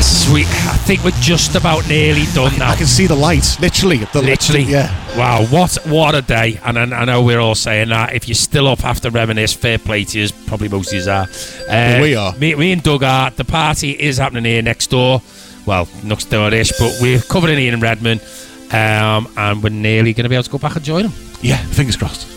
Sweet. I think we're just about nearly done now. I can see the light, literally. Yeah. Wow, what a day. And I know we're all saying that. If you're still up after reminisce, fair play to you. Probably most of you are. We are. Me and Doug are. The party is happening here next door. Well, next door-ish, but we're covering here in Redmond. And we're nearly going to be able to go back and join them. Yeah, fingers crossed.